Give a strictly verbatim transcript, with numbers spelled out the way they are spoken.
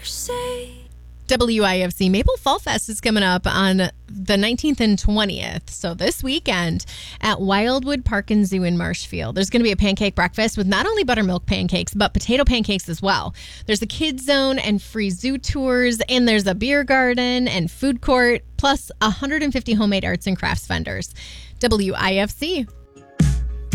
say. W I F C Maple Fall Fest is coming up on the nineteenth and twentieth. So this weekend at Wildwood Park and Zoo in Marshfield. There's going to be a pancake breakfast with not only buttermilk pancakes, but potato pancakes as well. There's a kids zone and free zoo tours, and there's a beer garden and food court, plus one hundred fifty homemade arts and crafts vendors. W I F C.